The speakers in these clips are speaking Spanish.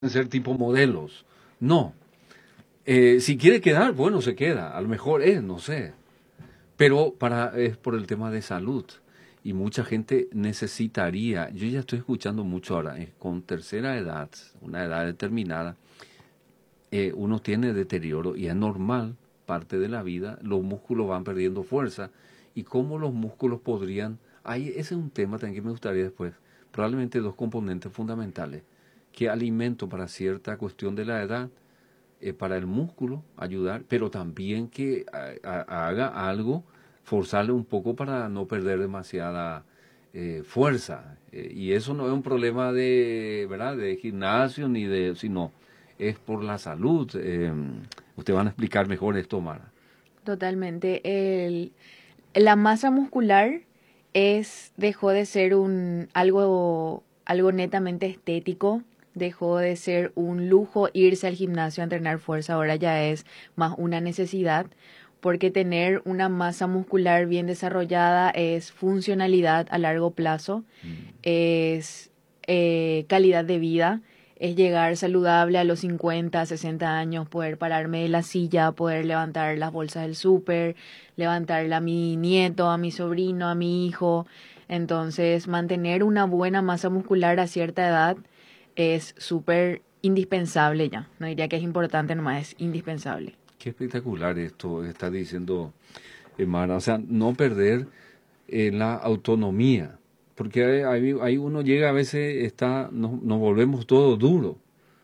ser tipo modelos. No. Si quiere quedar, bueno, se queda. A lo mejor es, no sé. Pero es por el tema de salud. Y mucha gente necesitaría, yo ya estoy escuchando mucho ahora, con tercera edad, una edad determinada, uno tiene deterioro y es normal, parte de la vida, los músculos van perdiendo fuerza. ¿Y cómo los músculos podrían? Ahí, ese es un tema también que me gustaría después. Probablemente dos componentes fundamentales. ¿Qué alimento para cierta cuestión de la edad? Para el músculo, ayudar, pero también que haga algo, forzarle un poco para no perder demasiada fuerza. Y eso no es un problema de, ¿verdad?, de gimnasio ni de, sino es por la salud. Ustedes van a explicar mejor esto, Mara. Totalmente. La masa muscular dejó de ser algo netamente estético, dejó de ser un lujo irse al gimnasio a entrenar fuerza, ahora ya es más una necesidad, porque tener una masa muscular bien desarrollada es funcionalidad a largo plazo, Mm. es calidad de vida, es llegar saludable a los 50, 60 años, poder pararme de la silla, poder levantar las bolsas del súper, levantarla a mi nieto, a mi sobrino, a mi hijo. Entonces, mantener una buena masa muscular a cierta edad es súper indispensable ya. No diría que es importante, nomás es indispensable. Qué espectacular esto que está diciendo Mara. O sea, no perder la autonomía. Porque ahí uno llega a veces, nos volvemos todo duro.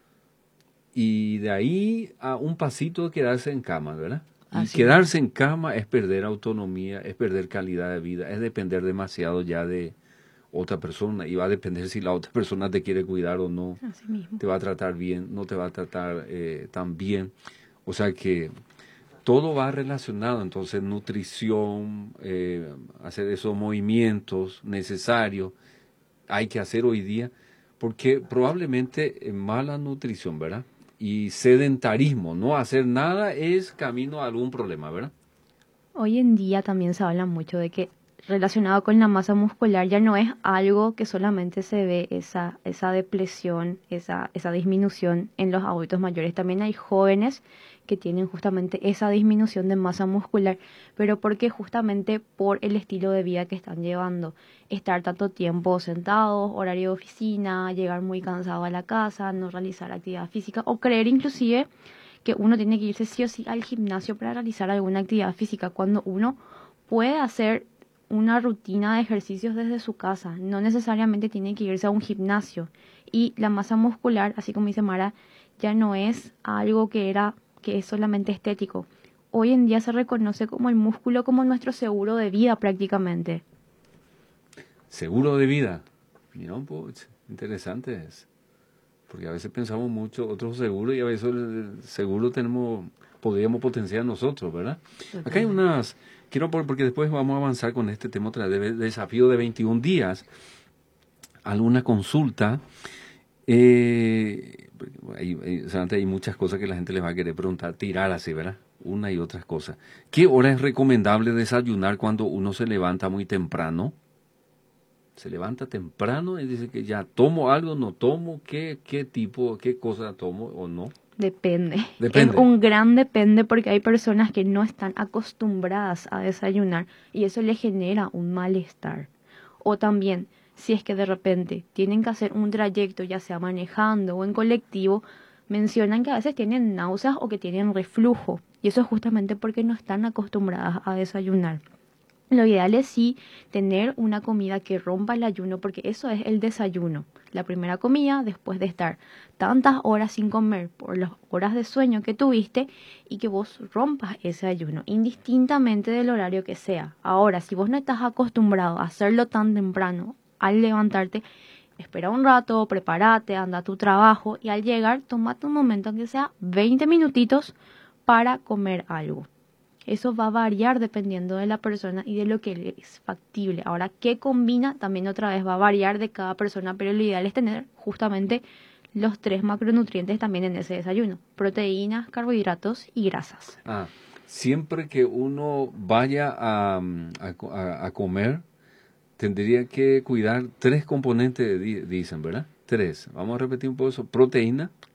Y de ahí a un pasito de quedarse en cama, ¿verdad? Y Así mismo. quedarse en cama es perder autonomía, es perder calidad de vida, es depender demasiado ya de otra persona. Y va a depender si la otra persona te quiere cuidar o no, Así mismo. te va a tratar bien, no te va a tratar tan bien. O sea que todo va relacionado, entonces nutrición, hacer esos movimientos necesarios, hay que hacer hoy día, porque probablemente mala nutrición, ¿verdad? Y sedentarismo, no hacer nada es camino a algún problema, ¿verdad? Hoy en día también se habla mucho de que relacionado con la masa muscular ya no es algo que solamente se ve esa depresión, esa disminución en los adultos mayores. También hay jóvenes que tienen justamente esa disminución de masa muscular, pero porque justamente por el estilo de vida que están llevando, estar tanto tiempo sentados, horario de oficina, llegar muy cansado a la casa, no realizar actividad física o creer inclusive que uno tiene que irse sí o sí al gimnasio para realizar alguna actividad física, cuando uno puede hacer una rutina de ejercicios desde su casa, no necesariamente tiene que irse a un gimnasio. Y la masa muscular, así como dice Mara, ya no es algo que es solamente estético. Hoy en día se reconoce como el músculo como nuestro seguro de vida prácticamente. Seguro de vida. Mira, pues, interesante es. Porque a veces pensamos mucho otros seguros y a veces el seguro podríamos potenciar nosotros, ¿verdad? Acá hay Totalmente. unas, porque después vamos a avanzar con este tema otra vez, de desafío de 21 días, alguna consulta. Hay muchas cosas que la gente les va a querer preguntar, tirar así, ¿verdad? Una y otras cosas. ¿Qué hora es recomendable desayunar cuando uno se levanta muy temprano? Se levanta temprano y dice que ya tomo algo, no tomo, qué tipo, qué cosa tomo o no. Depende, es Depende. un gran depende porque hay personas que no están acostumbradas a desayunar y eso les genera un malestar. O también, si es que de repente tienen que hacer un trayecto, ya sea manejando o en colectivo, mencionan que a veces tienen náuseas o que tienen reflujo y eso es justamente porque no están acostumbradas a desayunar. Lo ideal es sí tener una comida que rompa el ayuno, porque eso es el desayuno. La primera comida después de estar tantas horas sin comer por las horas de sueño que tuviste y que vos rompas ese ayuno, indistintamente del horario que sea. Ahora, si vos no estás acostumbrado a hacerlo tan temprano, al levantarte, espera un rato, prepárate, anda a tu trabajo y al llegar, tómate un momento, aunque sea 20 minutitos, para comer algo. Eso va a variar dependiendo de la persona y de lo que le es factible. Ahora, ¿qué combina? También otra vez va a variar de cada persona, pero lo ideal es tener justamente los tres macronutrientes también en ese desayuno: proteínas, carbohidratos y grasas. Ah, siempre que uno vaya a comer, tendría que cuidar tres componentes, dicen, ¿verdad? Tres. Vamos a repetir un poco eso. Proteína.